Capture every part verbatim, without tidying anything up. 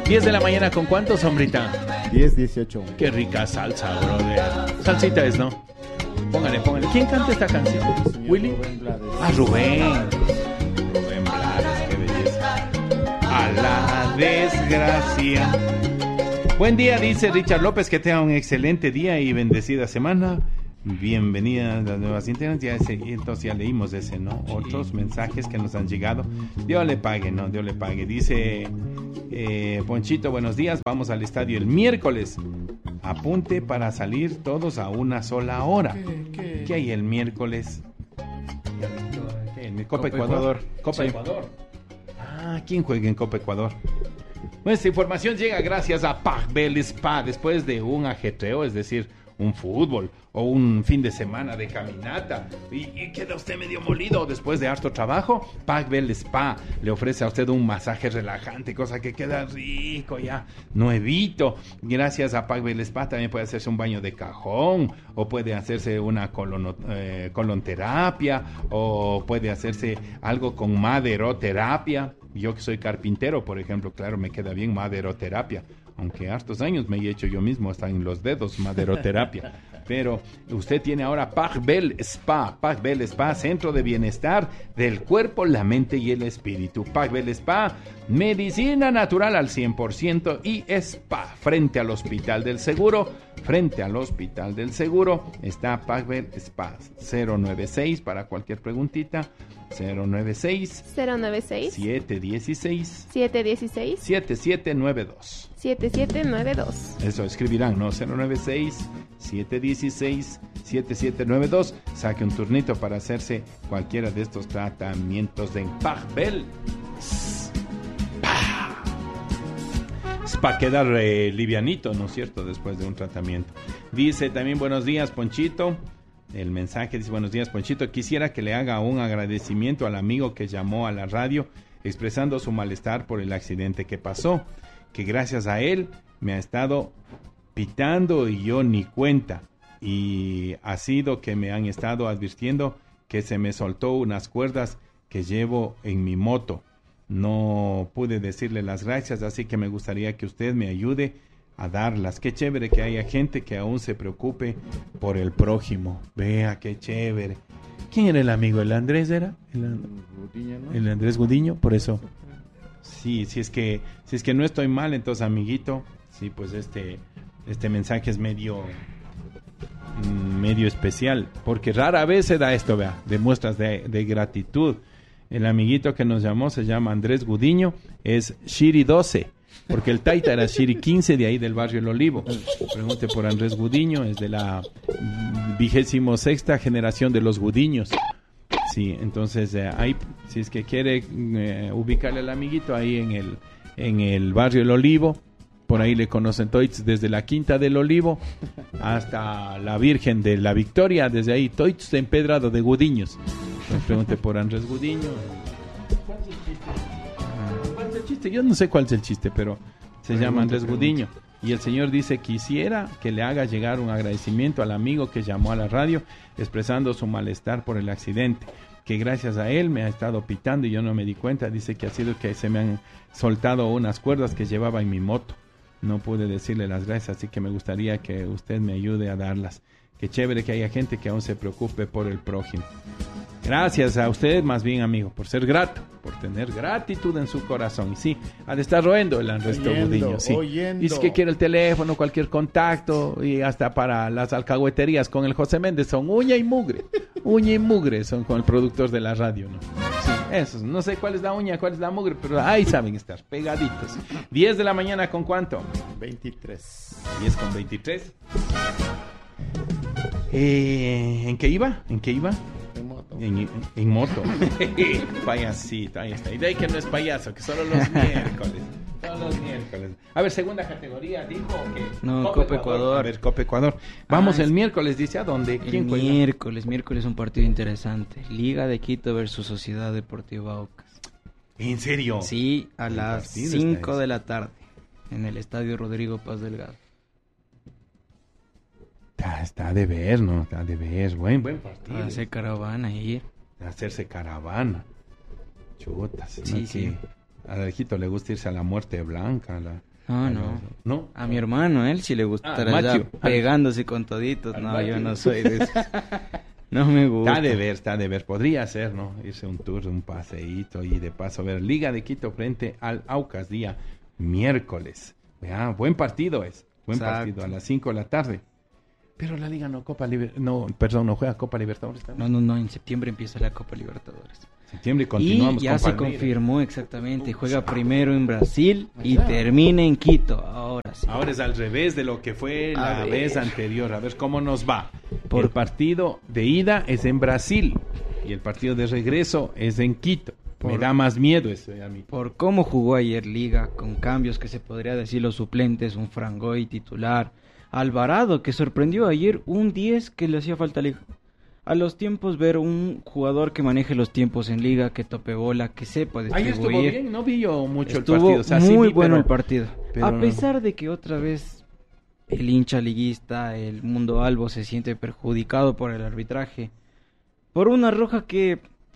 diez de la mañana, ¿con cuánto, Sombrita? diez dieciocho. Qué rica salsa, brother. Salsita es, ¿no? Póngale, póngale. ¿Quién canta esta canción? ¿Willy? Rubén Blades. Ah, Rubén. Rubén Blades, qué belleza. A la desgracia. Buen día, dice Richard López, que tenga un excelente día y bendecida semana. Bienvenida a las nuevas internas. Ya ese, entonces ya leímos ese, ¿no? Otros mensajes que nos han llegado. Dios le pague, ¿no? Dios le pague. Dice eh, Ponchito, buenos días. Vamos al estadio el miércoles. Apunte para salir todos a una sola hora. ¿Qué, qué? ¿Qué hay el miércoles? ¿Qué? ¿En Copa, Copa Ecuador? Ecuador. Copa sí. Ecuador. Ah, ¿quién juega en Copa Ecuador? Bueno, esta información llega gracias a Pagbel Spa. Después de un ajetreo, es decir, un fútbol o un fin de semana de caminata y, y queda usted medio molido después de harto trabajo, Pagbel Spa le ofrece a usted un masaje relajante, cosa que queda rico ya, nuevito. Gracias a Pagbel Spa también puede hacerse un baño de cajón o puede hacerse una colono, eh, colonterapia o puede hacerse algo con maderoterapia. Yo que soy carpintero, por ejemplo, claro, me queda bien maderoterapia. Aunque hartos años me he hecho yo mismo, hasta en los dedos, maderoterapia. Pero usted tiene ahora Pagbel Spa. Pagbel Spa, centro de bienestar del cuerpo, la mente y el espíritu. Pagbel Spa, medicina natural al cien por ciento y spa. Frente al Hospital del Seguro, frente al Hospital del Seguro, está Pagbel Spa. cero nueve seis para cualquier preguntita. cero nueve seis cero nueve seis siete uno seis siete uno seis siete siete nueve dos siete siete nueve dos. Eso escribirán, ¿no? cero nueve seis siete uno seis siete siete nueve dos. Saque un turnito para hacerse cualquiera de estos tratamientos de Pagbel Spa. Es para quedar eh, livianito, ¿no es cierto? Después de un tratamiento. Dice también, buenos días, Ponchito. El mensaje dice, buenos días, Ponchito. Quisiera que le haga un agradecimiento al amigo que llamó a la radio expresando su malestar por el accidente que pasó, que gracias a él me ha estado pitando y yo ni cuenta. Y ha sido que me han estado advirtiendo que se me soltó unas cuerdas que llevo en mi moto. No pude decirle las gracias, así que me gustaría que usted me ayude a darlas. Qué chévere que haya gente que aún se preocupe por el prójimo. Vea qué chévere. ¿Quién era el amigo? ¿El Andrés era? El, And... Gudiño, ¿no? El Andrés Gudiño, por eso. Sí, si es que si es que no estoy mal, entonces amiguito, sí, pues este este mensaje es medio medio especial, porque rara vez se da esto, vea, de muestras de, de gratitud. El amiguito que nos llamó se llama Andrés Gudiño, es Shiri doce. Porque el Taita era Shiri quince, de ahí del barrio El Olivo. Pregunte por Andrés Gudiño, es de la vigésimo sexta generación de los Gudiños. Sí, entonces eh, ahí, si es que quiere eh, ubicarle al amiguito ahí en el, en el barrio El Olivo, por ahí le conocen toits desde la Quinta del Olivo hasta la Virgen de la Victoria, desde ahí toits empedrado de Gudiños. Entonces, pregunte por Andrés Gudiño. Chiste. Yo no sé cuál es el chiste, pero se pregunta, llama Andrés pregunta. Gudiño. Y el señor dice, quisiera que le haga llegar un agradecimiento al amigo que llamó a la radio expresando su malestar por el accidente, que gracias a él me ha estado pitando y yo no me di cuenta. Dice que ha sido que se me han soltado unas cuerdas que llevaba en mi moto. No pude decirle las gracias, así que me gustaría que usted me ayude a darlas. Qué chévere que haya gente que aún se preocupe por el prójimo. Gracias a usted, más bien, amigo, por ser grato, por tener gratitud en su corazón. Y sí, ha de estar roendo el Andrés Gudiño. Sí. Dice que quiere el teléfono, cualquier contacto, y hasta para las alcahueterías con el José Méndez son uña y mugre. Uña y mugre son con el productor de la radio, ¿no? Sí, esos. No sé cuál es la uña, cuál es la mugre, pero ahí saben estar, pegaditos. diez de la mañana, ¿con cuánto? veintitrés. diez con veintitrés. Eh, ¿En qué iba? ¿En qué iba? En moto. En, en, en moto. Payasito, ahí está. Y de ahí que no es payaso, que solo los miércoles. Todos los miércoles. A ver, segunda categoría, ¿dijo o qué? No, Copa, Copa Ecuador. Ecuador. A ver, Copa Ecuador. Vamos ah, el miércoles, dice, ¿a dónde? ¿Quién el juega? Miércoles, miércoles un partido interesante. Liga de Quito versus Sociedad Deportiva Aucas. ¿En serio? Sí, a las cinco de la tarde, en el Estadio Rodrigo Paz Delgado. Está, está de ver, ¿no? Está de ver. Buen, buen partido. Hacer caravana y hacerse caravana. Chutas. Sí, ¿no? sí. A Alejito le gusta irse a la Muerte Blanca. A la... No, no. ¿No? A mi hermano, a él sí le gusta Ah, estar allá Macho. pegándose con toditos. Al No, Macho. yo no soy de eso. No me gusta. Está de ver, está de ver. Podría ser, ¿no? Irse un tour, un paseíto y de paso ver Liga de Quito frente al Aucas día miércoles. Ah, buen partido es. Buen Exacto. partido a las cinco de la tarde. Pero la Liga no Copa Liber... no, perdón, no juega Copa Libertadores también. No, no, no, en septiembre empieza la Copa Libertadores. Septiembre y continuamos Y ya con se Palmeiras. confirmó exactamente. Juega primero en Brasil y Claro. termina en Quito. Ahora sí. Ahora es al revés de lo que fue A la ver. vez anterior. A ver cómo nos va. Por- El partido de ida es en Brasil y el partido de regreso es en Quito. Me Por- da más miedo eso a mí. Por cómo jugó ayer Liga, con cambios que se podría decir los suplentes, un Frangoy titular, Alvarado que sorprendió ayer un diez que le hacía falta a Liga. A los tiempos ver un jugador que maneje los tiempos en Liga, que tope bola, que sepa Ahí estuvo distribuir. bien, no vi yo mucho Estuvo el partido. O sea, sí muy vi, bueno pero- el partido. pero A no. pesar de que otra vez el hincha liguista, el mundo albo se siente perjudicado por el arbitraje, por una roja que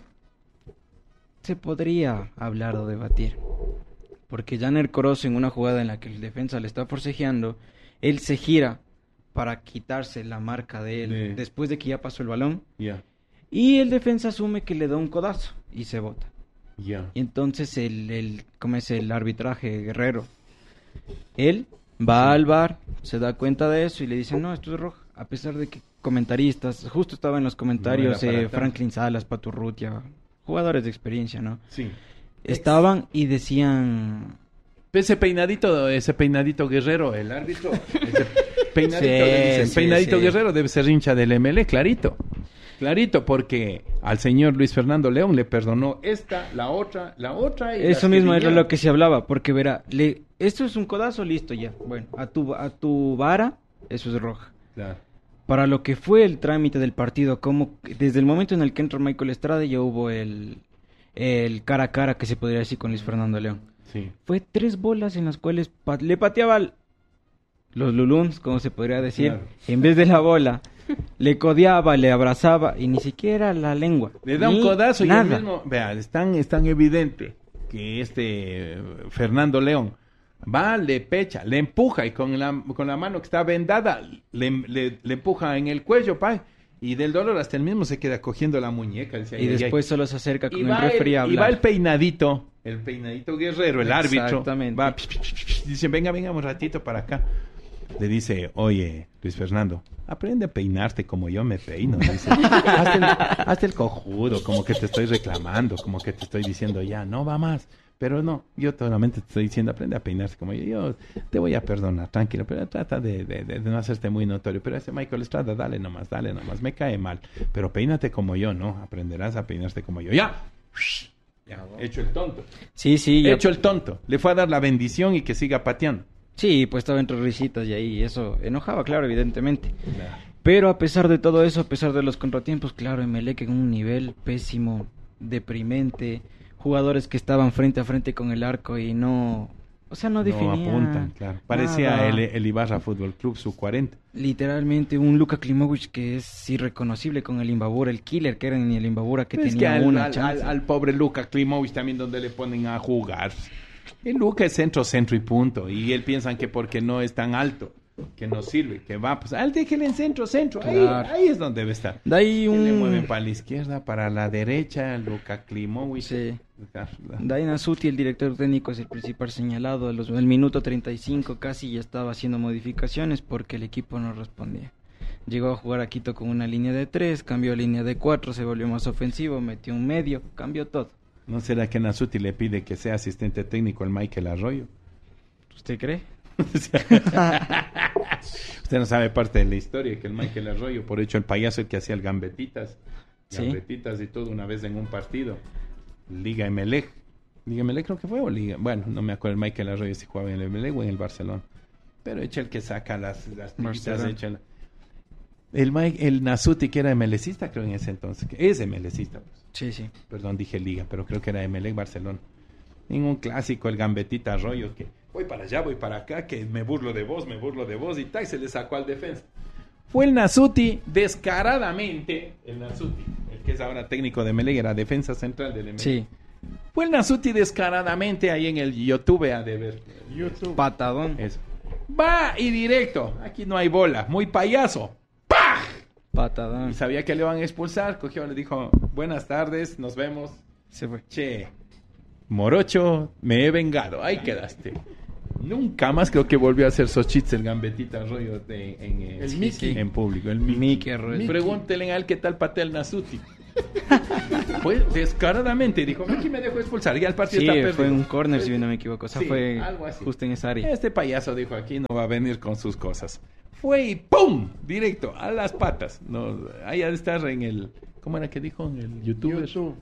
se podría hablar o debatir. Porque Janer Corozo, en una jugada en la que el defensa le está forcejeando, él se gira para quitarse la marca de él De- después de que ya pasó el balón, Ya, y el defensa asume que le da un codazo y se bota. ya. Y entonces el, el ¿cómo es el arbitraje Guerrero? Él va al bar, se da cuenta de eso y le dice, no, esto es roja. A pesar de que comentaristas, justo estaba en los comentarios No era para eh, tanto. Franklin Salas, Paturrutia, jugadores de experiencia, ¿no? Sí. Estaban y decían... Ese peinadito, ese peinadito guerrero, el árbitro, ese peinadito, Sí, le dicen, sí, peinadito sí. guerrero debe ser hincha del M L E, clarito. Clarito, porque al señor Luis Fernando León le perdonó esta, la otra, la otra y las Eso que mismo era vinieron. lo que se hablaba, porque verá, le, esto es un codazo, listo ya. Bueno, a tu, a tu vara, eso es roja. Claro. Para lo que fue el trámite del partido, como desde el momento en el que entró Michael Estrada ya hubo el, el cara a cara que se podría decir con Luis Fernando León. Sí. Fue tres bolas en las cuales pa- le pateaba al- los luluns, como se podría decir, Claro. en vez de la bola. Le codeaba, le abrazaba y ni siquiera la lengua. Le da un ni codazo y nada. el mismo, vea, es tan, es tan evidente que este eh, Fernando León va, le pecha, le empuja y con la, con la mano que está vendada le, le, le empuja en el cuello, pa, y del dolor hasta el mismo se queda cogiendo la muñeca. Decía, Y "Ay, ay, después ay". solo se acerca con y el va referee a el, y va hablar. el peinadito, el peinadito guerrero, el árbitro, Exactamente. va, psh, psh, psh, psh, dice, venga, venga un ratito para acá. Le dice, oye, Luis Fernando, aprende a peinarte como yo me peino. Dice, hazte, el, hazte el cojudo, como que te estoy reclamando, como que te estoy diciendo, ya, no va más. Pero no, yo solamente te estoy diciendo, aprende a peinarte como yo. Yo te voy a perdonar, tranquilo, pero trata de, de, de, de no hacerte muy notorio. Pero ese Michael Estrada, dale nomás, dale nomás, me cae mal. Pero peínate como yo, ¿no? Aprenderás a peinarte como yo. ¡Ya! Ya, hecho el tonto. Sí, sí, ya- Hecho el tonto. Le fue a dar la bendición y que siga pateando. sí, pues estaba entre risitas y ahí eso enojaba, claro, evidentemente. Pero a pesar de todo eso, a pesar de los contratiempos, claro, Emelec en un nivel pésimo, deprimente, jugadores que estaban frente a frente con el arco y no, o sea, no No definían. apuntan, claro. Parecía nada. el, el Ibarra Fútbol Club, su cuarenta. Literalmente un Luka Klimovic que es irreconocible con el Imbabura, el killer que era en el Imbabura que Es que tenía al, una al- chance. al- al pobre Luka Klimovic también donde le ponen a jugar. El Luka es centro, centro y punto. Y él piensan que porque no es tan alto, que no sirve, que va, pues al déjele en centro, centro. Ahí, Claro. ahí es donde debe estar. De ahí Que le mueven un... para la izquierda, para la derecha, Luka Klimovic. Sí. Daina Suti, el director técnico, es el principal señalado. A los, el minuto treinta y cinco casi ya estaba haciendo modificaciones porque el equipo no respondía. Llegó a jugar a Quito con una línea de tres, cambió a línea de cuatro, se volvió más ofensivo, metió un medio, cambió todo. ¿No será que Nasuti le pide que sea asistente técnico al Michael Arroyo? ¿Usted cree? Usted no sabe parte de la historia, que el Michael Arroyo, por hecho el payaso el que hacía el gambetitas, Sí. gambetitas y todo una vez en un partido, Liga Emelec, Liga Emelec creo que fue o Liga, bueno, no me acuerdo el Michael Arroyo si jugaba en el Emelec o en el Barcelona, pero echa el que saca las, las tiritas, Barcelona. echa el, el, Mike- el Nasuti que era emelecista creo en ese entonces, que es emelecista, pues. Sí, sí. Perdón, dije Liga, pero creo que era Emelec Barcelona. En un clásico, el gambetita Arroyo, que voy para allá, voy para acá, que me burlo de vos, me burlo de vos, y tal, se le sacó al defensa. Fue el Nasuti, descaradamente, el Nasuti, el que es ahora técnico de Emelec, era defensa central del Emelec. Sí. Fue el Nasuti descaradamente ahí en el YouTube a de ver. YouTube. Patadón. Eso. Va y directo. Aquí no hay bola. Muy payaso. ¡Pah! Patadón. Y sabía que le iban a expulsar. Cogió, le dijo, buenas tardes, nos vemos. Se fue. Che, morocho, me he vengado. Ahí quedaste. Nunca más creo que volvió a hacer esos chistes el gambetita rollo de, en, eh, El sí, Mickey. sí, en público. El Mickey. Mickey Roy. Pregúntenle a él qué tal patea el Nasuti. Pues descaradamente dijo, Mickey me dejó expulsar. Ya el partido Sí, está perdido. fue un corner, si no me equivoco. O sea, Sí, fue algo así. justo en esa área. Este payaso dijo, aquí no va a venir con sus cosas. Fue y ¡pum! Directo, a las patas. No, ahí ha de estar en el... ¿Cómo era que dijo? En el YouTube. YouTube.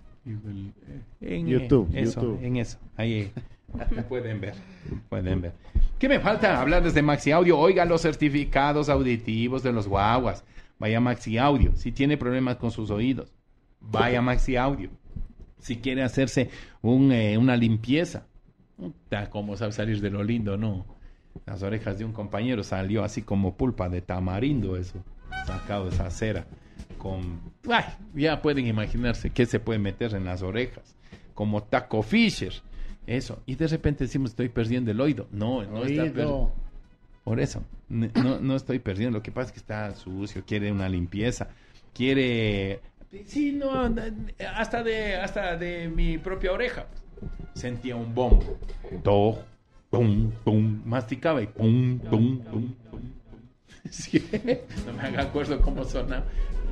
En, YouTube, eh, eso, YouTube. en eso. Ahí eh, pueden ver. Pueden ver. ¿Qué me falta hablar desde Maxi Audio? Oiga los certificados auditivos de los guaguas. Vaya a Maxi Audio. Si tiene problemas con sus oídos, vaya a Maxi Audio. Si quiere hacerse un, eh, una limpieza. Puta, ¿cómo sabe salir de lo lindo, no? Las orejas de un compañero salió así como pulpa de tamarindo, eso. Sacado de esa cera. Con... Ay, ya pueden imaginarse qué se puede meter en las orejas. Como Taco Fisher. Eso. Y de repente decimos, estoy perdiendo el oído. No, no está perdiendo. Oído. Por eso. N- No, no estoy perdiendo. Lo que pasa es que está sucio. Quiere una limpieza. Quiere... Sí, no, hasta de, hasta de mi propia oreja. Sentía un bombo. Do, pum, pum. Masticaba y pum, pum, pum, pum. Sí, no me haga acuerdo cómo sonaba.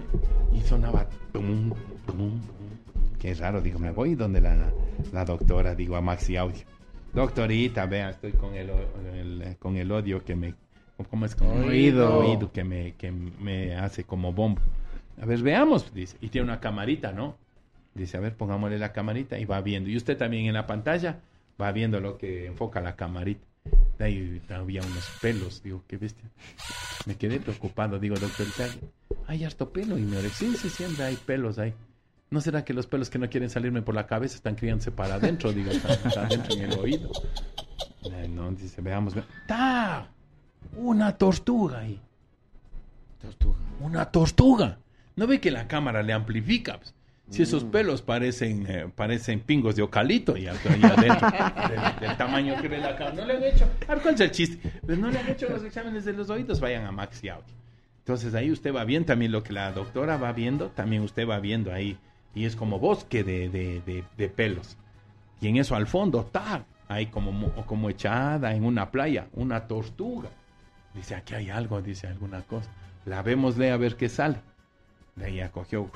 Y sonaba tum, tum, tum. Qué raro, digo, me voy donde la, la doctora, digo, a Maxi Audio. Doctorita, vea, estoy con el, el- con el odio que me... ¿Cómo es? Con el Oído. oído que me, que me hace como bombo. A ver, veamos, dice. Y tiene una camarita, ¿no? Dice, a ver, pongámosle la camarita y va viendo. Y usted también en la pantalla va viendo lo que enfoca la camarita. De ahí había unos pelos, digo, qué bestia. Me quedé preocupado, digo, doctorita, hay harto pelo y me oreja. Sí, sí, siempre hay pelos ahí. ¿No será que los pelos que no quieren salirme por la cabeza están criándose para adentro? Digo, están, están dentro en el oído. Ay, no, dice, veamos. ve- ¡Ta! Una tortuga ahí. Tortuga. Una tortuga. ¿No ve que la cámara le amplifica? Pues? Si esos Mm. pelos parecen eh, parecen pingos de eucalipto y ahí adentro, del, del tamaño que ve la cámara. No le han hecho, a ver, ¿cuál es el chiste? Pues no le han hecho los exámenes de los oídos, vayan a Maxi Audio. Entonces ahí usted va viendo también lo que la doctora va viendo, también usted va viendo ahí. Y es como bosque de, de, de, de pelos. Y en eso al fondo, ¡tac! Hay como, mo- como echada en una playa, una tortuga. Dice, aquí hay algo, dice alguna cosa. La vémosle a ver qué sale. De ahí ya cogió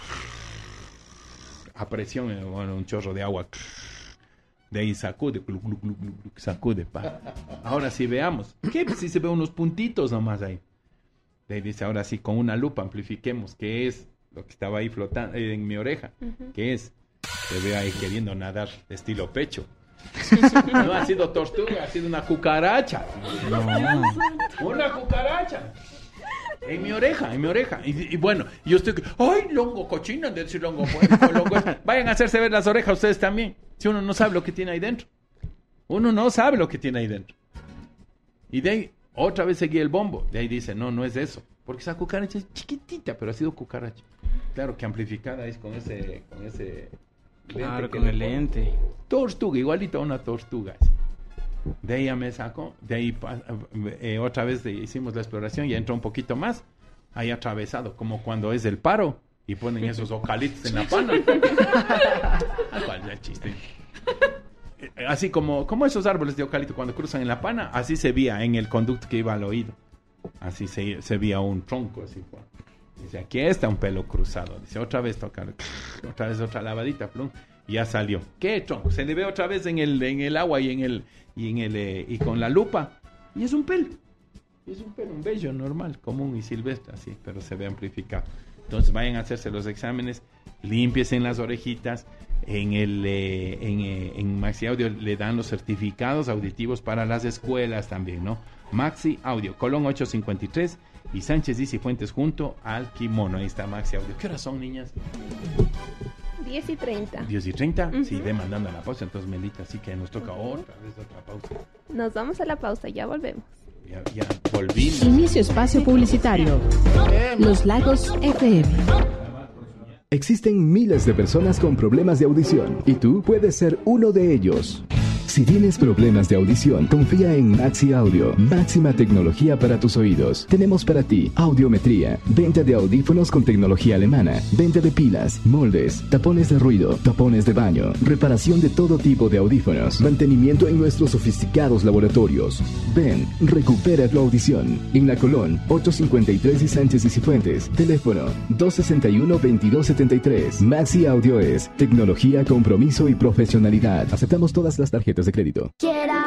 a presión, eh, bueno, un chorro de agua. De ahí sacude, glu, glu, glu, glu, glu, sacude. Pa. Ahora sí veamos. ¿Qué? Pues sí se ve unos puntitos nomás ahí. De ahí dice, ahora sí, con una lupa amplifiquemos qué es lo que estaba ahí flotando eh, en mi oreja. Ujú. ¿Qué es? Se ve ahí queriendo nadar estilo pecho. No ha sido tortuga, ha sido una cucaracha. Una cucaracha. En mi oreja, en mi oreja. Y, y bueno, yo estoy... ¡Ay, longo cochino! De decir longo puerco, longo... Vayan a hacerse ver las orejas ustedes también. Si uno no sabe lo que tiene ahí dentro. Uno no sabe lo que tiene ahí dentro. Y de ahí, otra vez seguí el bombo. De ahí dice, no, no es eso. Porque esa cucaracha es chiquitita, pero ha sido cucaracha. Claro que amplificada es con ese... Con ese Claro, lente que con le el ponen. lente. Tortuga, igualito a una tortuga. así. De ahí ya me sacó, de ahí pa- eh, otra vez de- hicimos la exploración, ya entró un poquito más, ahí atravesado, como cuando es el paro y ponen esos ocalitos en la pana. ¿Cuál es el chiste? Eh, Así como, como esos árboles de eucalipto cuando cruzan en la pana, así se veía en el conducto que iba al oído. Así se, se veía un tronco así. Juan. Dice, aquí está un pelo cruzado. Dice, otra vez tocar, otra vez otra lavadita, plum, y ya salió. ¿Qué tronco? Se le ve otra vez en el, en el agua y en el, y en el, eh, y con la lupa. Y es un pelo. Es un pelo, un vello normal, común y silvestre, así, pero se ve amplificado. Entonces vayan a hacerse los exámenes, límpiese en las orejitas. En el eh, en, eh, en Maxi Audio le dan los certificados auditivos para las escuelas también, ¿no? Maxi Audio, Colón ochocientos cincuenta y tres y Sánchez y Cifuentes junto al Kimono. Ahí está Maxi Audio. ¿Qué horas son, niñas? diez y treinta. ¿diez y treinta? Ujú. Sí, demandando la pausa, entonces Melita, así que nos toca otra vez otra pausa. Nos vamos a la pausa, ya volvemos. Ya, ya volvimos. Inicio espacio publicitario. Los Lagos F M. Existen miles de personas con problemas de audición y tú puedes ser uno de ellos. Si tienes problemas de audición, confía en Maxi Audio, máxima tecnología para tus oídos. Tenemos para ti audiometría, venta de audífonos con tecnología alemana, venta de pilas, moldes, tapones de ruido, tapones de baño, reparación de todo tipo de audífonos, mantenimiento en nuestros sofisticados laboratorios. Ven, recupera tu audición. En La Colón, ocho cincuenta y tres y Sánchez y Cifuentes. Teléfono dos sesenta y uno, veintidós setenta y tres. Maxi Audio es tecnología, compromiso y profesionalidad. Aceptamos todas las tarjetas de crédito. Quiera